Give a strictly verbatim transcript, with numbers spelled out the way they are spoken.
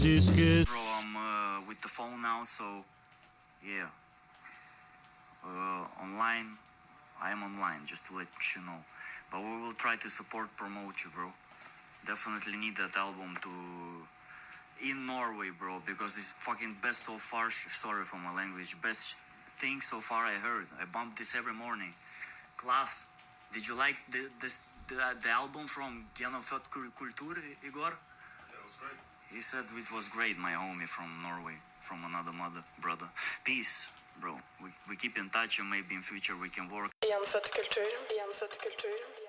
Bro, I'm uh, with the phone now, so yeah. Uh, online, I am online, just to let you know. But we will try to support, promote you, bro. Definitely need that album to in Norway, bro, because this is fucking best so far. Sorry for my language. Best thing so far I heard. I bumped this every morning. Class. Did you like the this, the, the album from Genofødt Kultur, Igor? It was great. He said it was great, my homie from Norway, from another mother, brother. Peace, bro. We, we keep in touch and maybe in future we can work. Genfødt kultur, genfødt kultur.